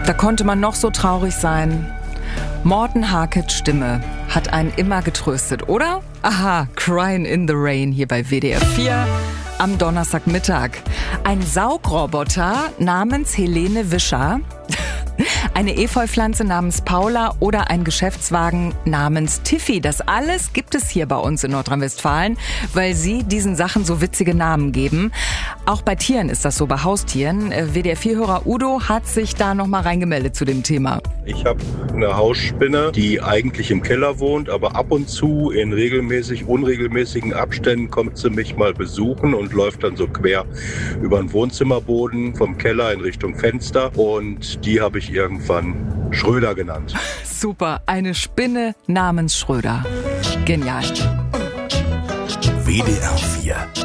Da konnte man noch so traurig sein. Morten Harkets Stimme hat einen immer getröstet, oder? Aha, Crying in the Rain hier bei WDR 4 am Donnerstagmittag. Ein Saugroboter namens Helene Wischer, eine Efeupflanze namens Paula oder ein Geschäftswagen namens Tiffy. Das alles gibt es hier bei uns in Nordrhein-Westfalen, weil sie diesen Sachen so witzige Namen geben. Auch bei Tieren ist das so, bei Haustieren. WDR-4-Hörer Udo hat sich da nochmal reingemeldet zu dem Thema. Ich habe eine Hausspinne, die eigentlich im Keller wohnt, aber ab und zu in unregelmäßigen Abständen kommt sie mich mal besuchen und läuft dann so quer über den Wohnzimmerboden vom Keller in Richtung Fenster. Und die habe ich irgendwann Schröder genannt. Super, eine Spinne namens Schröder. Genial. WDR 4